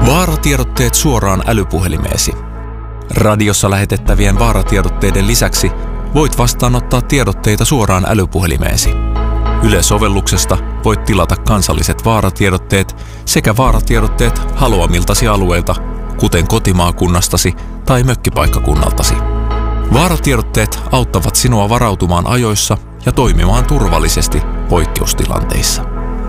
Vaaratiedotteet suoraan älypuhelimeesi. Radiossa lähetettävien vaaratiedotteiden lisäksi voit vastaanottaa tiedotteita suoraan älypuhelimeesi. Yle-sovelluksesta voit tilata kansalliset vaaratiedotteet sekä vaaratiedotteet haluamiltasi alueilta, kuten kotimaakunnastasi tai mökkipaikkakunnaltasi. Vaaratiedotteet auttavat sinua varautumaan ajoissa ja toimimaan turvallisesti poikkeustilanteissa.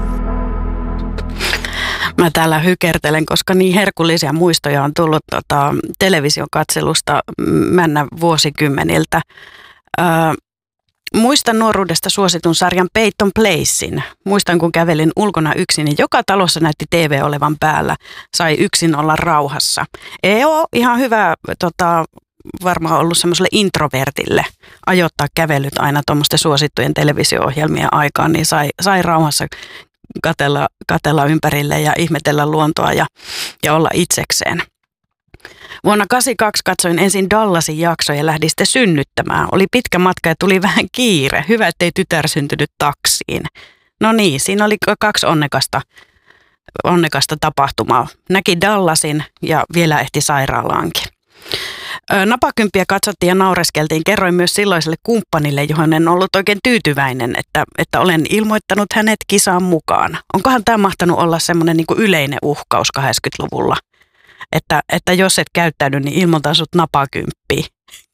Mä täällä hykertelen, koska niin herkullisia muistoja on tullut televisiokatselusta männä vuosikymmeniltä. Muistan nuoruudesta suositun sarjan Peyton Placein. Muistan, kun kävelin ulkona yksin, niin joka talossa näytti TV olevan päällä. Sai yksin olla rauhassa. Ei ole ihan hyvä varmaan ollut semmoiselle introvertille ajoittaa kävelyt aina tuommoisten suosittujen televisio-ohjelmien aikaan, niin sai rauhassa katella ympärille ja ihmetellä luontoa ja olla itsekseen. Vuonna 1982 katsoin ensin Dallasin jakso ja lähdin sitten synnyttämään. Oli pitkä matka ja tuli vähän kiire. Hyvä, ettei tytär syntynyt taksiin. No niin, siinä oli 2 onnekasta tapahtumaa. Näki Dallasin ja vielä ehti sairaalaankin. Napakymppiä katsottiin ja naureskeltiin. Kerroin myös silloiselle kumppanille, johon en ollut oikein tyytyväinen, että olen ilmoittanut hänet kisaan mukaan. Onkohan tämä mahtanut olla semmoinen niin kuin yleinen uhkaus 80-luvulla? Että jos et käyttäydy, niin ilmoitan sut napakymppiin.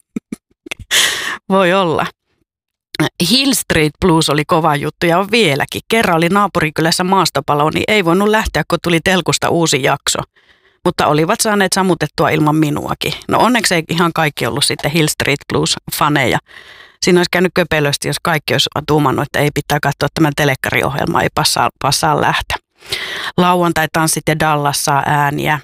Voi olla. Hill Street Blues oli kova juttu ja on vieläkin. Kerran oli naapurikylässä maastopalo, niin ei voinut lähteä, kun tuli telkusta uusi jakso. Mutta olivat saaneet sammutettua ilman minuakin. No onneksi ei ihan kaikki ollut sitten Hill Street Blues-faneja. Siinä olisi käynyt köpelösti, jos kaikki olisi tuumannut, että ei pitää katsoa tämän telekkariohjelmaa, ei passaa lähteä. Lauantai-tanssit ja Dallas saa ääniä.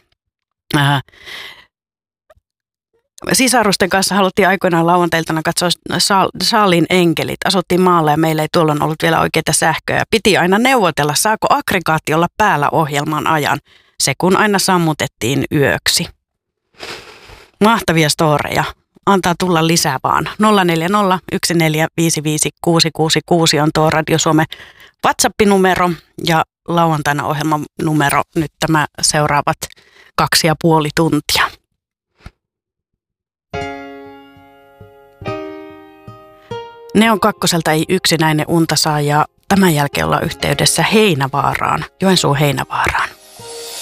Sisarusten kanssa haluttiin aikoinaan lauantailtana katsoa Saalin enkelit. Asuttiin maalla ja meillä ei tuolloin ollut vielä oikeita sähköä. Piti aina neuvotella, saako aggregaatti olla päällä ohjelman ajan. Se kun aina sammutettiin yöksi. Mahtavia storeja. Antaa tulla lisää vaan. 040 1455 666 on tuo Radio Suomen WhatsApp-numero ja lauantaina ohjelman numero nyt tämä seuraavat 2,5 tuntia. Neon kakkoselta ei yksinäinen unta saa ja tämän jälkeen ollaan yhteydessä Heinävaaraan, Joensuun Heinävaaraan.